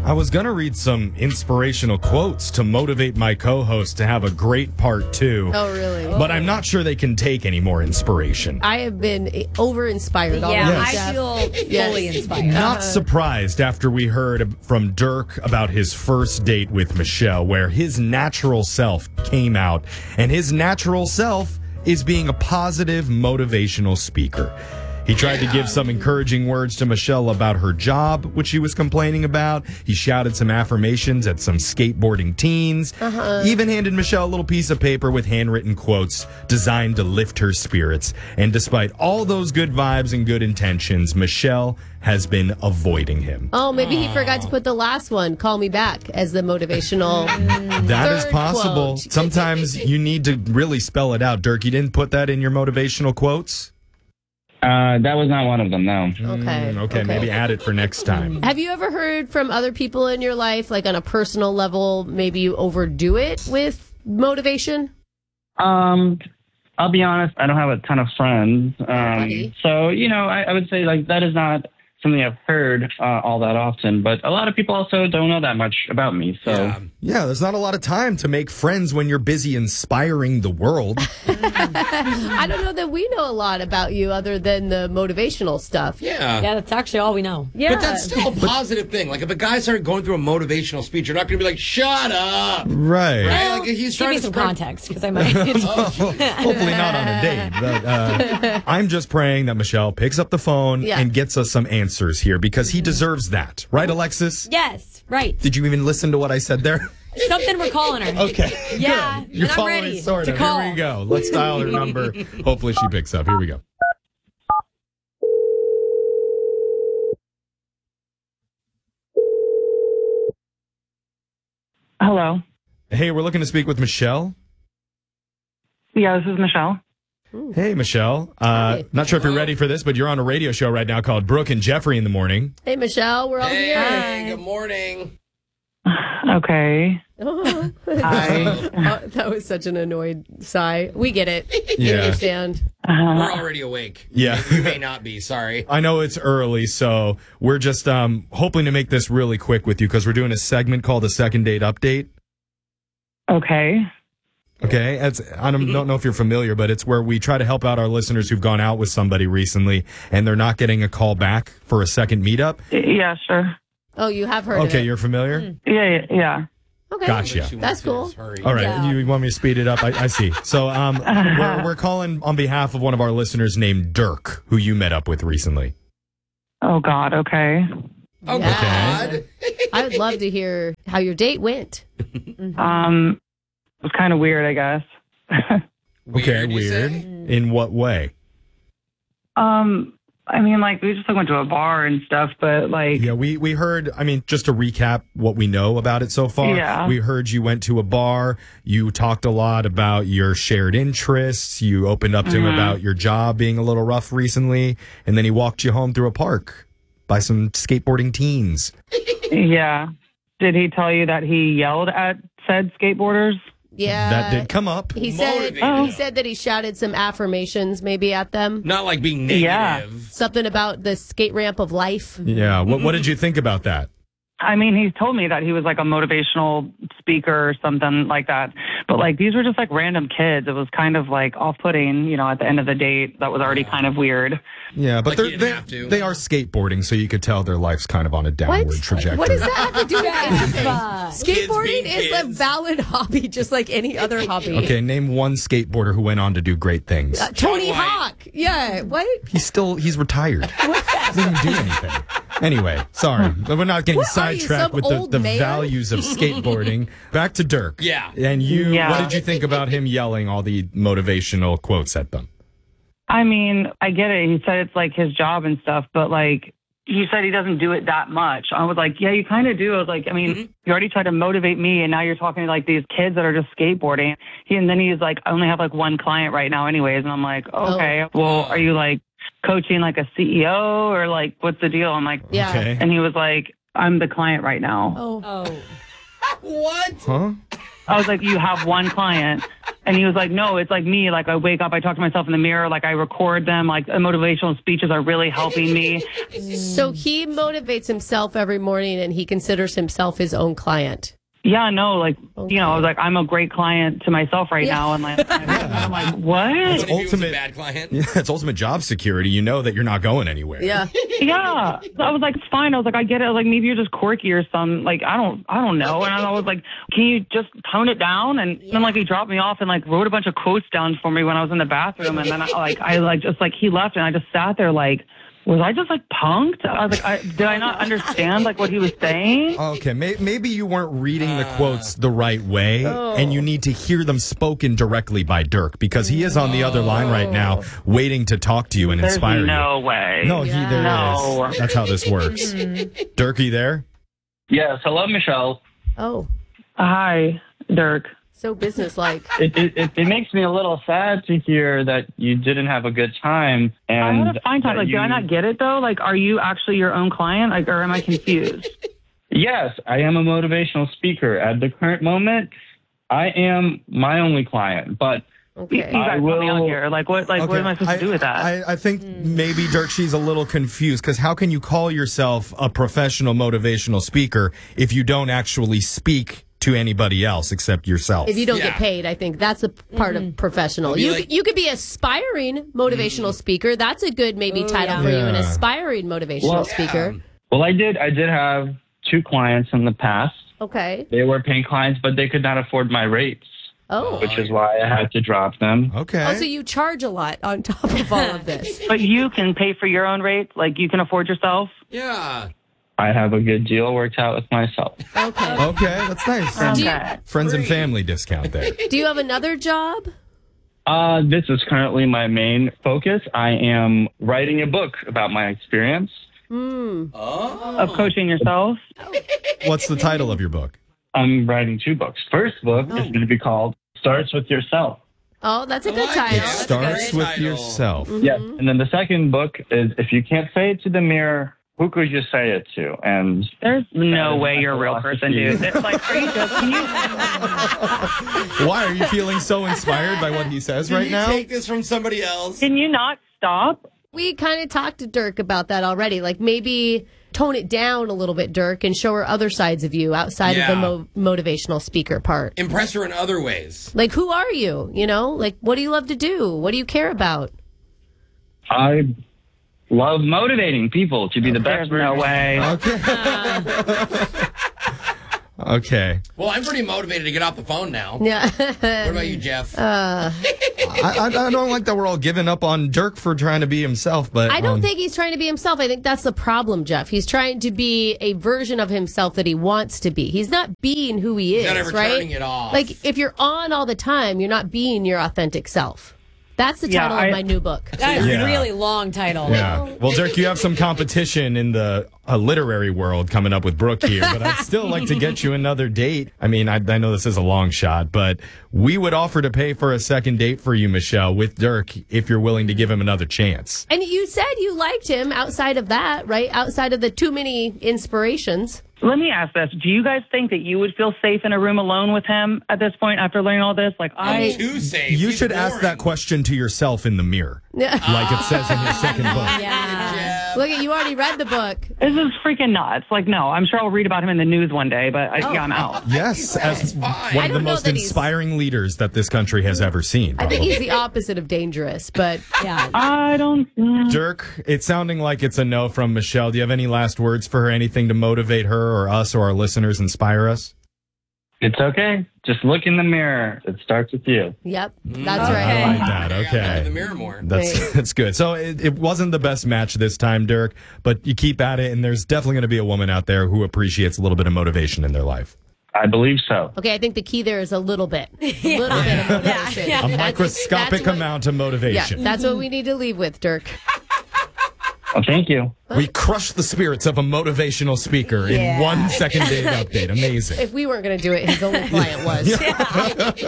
I was going to read some inspirational quotes to motivate my co-host to have a great part 2. Oh, really? But I'm not sure they can take any more inspiration. I have been over-inspired already. I feel fully inspired. Not surprised after we heard from Dirk about his first date with Michelle, where his natural self came out, and his natural self is being a positive, motivational speaker. He tried to give some encouraging words to Michelle about her job, which she was complaining about. He shouted some affirmations at some skateboarding teens. Even handed Michelle a little piece of paper with handwritten quotes designed to lift her spirits. And despite all those good vibes and good intentions, Michelle has been avoiding him. Oh, maybe he forgot to put the last one, call me back, as the motivational That is third possible. quote. Sometimes you need to really spell it out. Dirk, you didn't put that in your motivational quotes? That was not one of them, no. Okay. Maybe add it for next time. Have you ever heard from other people in your life, like on a personal level, maybe you overdo it with motivation? I'll be honest, I don't have a ton of friends. Buddy. So, I would say like that is not something I've heard all that often, but a lot of people also don't know that much about me. So Yeah, there's not a lot of time to make friends when you're busy inspiring the world. I don't know that we know a lot about you other than the motivational stuff. Yeah, that's actually all we know. Yeah. But that's still a positive thing. Like, if a guy started going through a motivational speech, you're not going to be like, shut up. Right. Right? Like, he's Give trying me to some spread- context, because I might. Hopefully not on a date. But I'm just praying that Michelle picks up the phone Yeah. and gets us some answers here because he deserves that. Right, Alexis? Yes, right. Did you even listen to what I said there? Something we're calling her. Okay. Yeah, Good. You're and I'm following ready sort to of. call. Here we go. Let's dial her number. Hopefully she picks up. Here we go. Hello. Hey, we're looking to speak with Michelle. Yeah, this is Michelle. Hey, Michelle. Not sure if you're ready for this, but you're on a radio show right now called Brooke and Jeffrey in the Morning. Hey, Michelle, we're all here. Hey, good morning. Okay. Oh, Hi. that was such an annoyed sigh. We get it. We Yeah. understand. We're already awake. Yeah. You may not be. Sorry. I know it's early, so we're just hoping to make this really quick with you because we're doing a segment called a Second Date Update. Okay. Okay, I don't know if you're familiar, but it's where we try to help out our listeners who've gone out with somebody recently and they're not getting a call back for a second meetup. Yeah, sure. Oh, you have heard of Okay, it. you're familiar? Yeah. Okay. Gotcha. She That's wants cool. his hurry. All right, Yeah. you want me to speed it up? I see. So we're calling on behalf of one of our listeners named Dirk, who you met up with recently. Oh, God. Okay. Oh, Yeah. God. I would love to hear how your date went. It was kind of weird, I guess. Okay, you weird. say? In what way? I mean, like, we just went to a bar and stuff, but, like, Yeah, we heard, just to recap what we know about it so far. Yeah. We heard you went to a bar. You talked a lot about your shared interests. You opened up to him about your job being a little rough recently. And then he walked you home through a park by some skateboarding teens. yeah. Did he tell you that he yelled at said skateboarders? Yeah. That did come up. He said Motivated. he said that he shouted some affirmations maybe at them. Not like being negative. Yeah. Something about the skate ramp of life. Yeah. What did you think about that? I mean, he told me that he was like a motivational speaker or something like that. But like these were just like random kids. It was kind of like off-putting, at the end of the date. That was already kind of weird. Yeah, but Like you didn't have to. they are skateboarding, so you could tell their life's kind of on a downward trajectory. What does that have to do with anything? Kids Skateboarding being is a kids. valid hobby, just like any other hobby. Okay, name one skateboarder who went on to do great things. Tony John White. Hawk. Yeah. What? He's retired. Doesn't even do anything. Anyway, sorry. But we're not getting What are you, sidetracked some with old the man? values of skateboarding. Back to Dirk. Yeah. And you, Yeah. what did you think about him yelling all the motivational quotes at them? I mean, I get it. He said it's like his job and stuff, but like he said he doesn't do it that much. I was like, yeah, you kind of do. I was like, I mean, you already tried to motivate me, and now you're talking to like these kids that are just skateboarding. And then he's like, I only have like one client right now, anyways. And I'm like, okay, well, are you like coaching like a CEO or like what's the deal? I'm like, Yeah. Okay. and he was like, I'm the client right now. Oh. Oh, What? Huh? I was like, you have one client. And he was like, no, it's like me. Like, I wake up, I talk to myself in the mirror, like I record them, like motivational speeches are really helping me. So he motivates himself every morning and he considers himself his own client. Yeah, no, like, you know, I was like, I'm a great client to myself right now. And like, I'm like, what? What if he was a ultimate- bad client? Yeah, it's ultimate job security. You know that you're not going anywhere. Yeah. Yeah. So I was like, it's fine. I was like, I get it. Like, maybe you're just quirky or something. Like, I don't know. And I was like, can you just tone it down? And then like he dropped me off and like wrote a bunch of quotes down for me when I was in the bathroom. And then he left and I just sat there like, was I just like punked? I was like, did I not understand like what he was saying? Okay, maybe you weren't reading the quotes the right way, and you need to hear them spoken directly by Dirk, because he is on the other line right now, waiting to talk to you and There's inspire you. no way. No, there No. is. That's how this works. Dirk, you there? Yes. Hello, Michelle. Oh, Hi, Dirk. so businesslike. It makes me a little sad to hear that you didn't have a good time. And I had a fine time. that Like, did I not get it though? Like, are you actually your own client? Like, or am I confused? Yes, I am a motivational speaker. At the current moment, I am my only client, but You Okay. guys help me out here. Like, what? Like, what am I supposed to do with that? I think maybe, Dirk, she's a little confused, because how can you call yourself a professional motivational speaker if you don't actually speak to anybody else except yourself? If you don't Yeah. get paid, I think that's a part of professional. It'll be You like- you could be aspiring motivational speaker. That's a good maybe title for you, an Yeah. aspiring motivational speaker. well, I did have 2 clients in the past. Okay. They were paying clients, but they could not afford my rates, Oh. which is why I had to drop them. Okay. Oh, so you charge a lot on top of all of this. But you can pay for your own rates. Like, you can afford yourself. Yeah. I have a good deal worked out with myself. Okay. Okay, that's nice. Okay. Friends and family discount there. Do you have another job? This is currently my main focus. I am writing a book about my experience. Of coaching yourself. What's the title of your book? I'm writing 2 books. First book is going to be called Starts With Yourself. Oh, that's a good like title. it. That's a Starts great with title. yourself. Yes. And then the second book is If You Can't Say It to the Mirror, Who Could You Say It To? And There's no way you're a real person, dude. It's like, are you joking? Why are you feeling so inspired by what he says right Can now? you take this from somebody else? Can you not stop? We kind of talked to Dirk about that already. Like maybe tone it down a little bit, Dirk, and show her other sides of you outside of the motivational speaker part. Impress her in other ways. Like, who are you? You know, like, what do you love to do? What do you care about? I love motivating people to be the best There's no way. Okay. Well, I'm pretty motivated to get off the phone now. Yeah. What about you, Jeff? I don't like that we're all giving up on Dirk for trying to be himself, but I don't think he's trying to be himself. I think that's the problem, Jeff. He's trying to be a version of himself that he wants to be. He's not being who he is, not ever right? turning it off. Like, if you're on all the time, you're not being your authentic self. That's the Yeah, title of my new book. That is Yeah. a really long title. Yeah. Well, Dirk, you have some competition in the literary world coming up with Brooke here, but I'd still like to get you another date. I mean, I know this is a long shot, but we would offer to pay for a second date for you, Michelle, with Dirk, if you're willing to give him another chance. And you said you liked him outside of that, right? Outside of the too many inspirations. Let me ask this. Do you guys think that you would feel safe in a room alone with him at this point after learning all this? Like, I'm too safe. You He's should ask boring. that question to yourself in the mirror, like it says in your second book. Yeah. Look, you already read the book. this is freaking nuts. Like, no, I'm sure I'll read about him in the news one day, but yeah, I'm out. Yes, as fine. one I of the don't know most that he's- inspiring leaders that this country has ever seen. I think probably. he's the opposite of dangerous, but Yeah. I don't. Dirk, it's sounding like it's a no from Michelle. Do you have any last words for her? Anything to motivate her or us or our listeners, inspire us? It's okay. Just look in the mirror. It starts with you. yep, that's I right. like that. I gotta look Okay. in the mirror more. That's good. So it wasn't the best match this time, Dirk, but you keep at it, and there's definitely going to be a woman out there who appreciates a little bit of motivation in their life. I believe so. Okay, I think the key there is a little bit. A little bit of motivation. Yeah. A That's- microscopic that's what- amount of Yeah, motivation. that's what we need to leave with, Dirk. Well, thank you. We crushed the spirits of a motivational speaker in 1 second date update. Amazing. If we weren't going to do it, his only client was.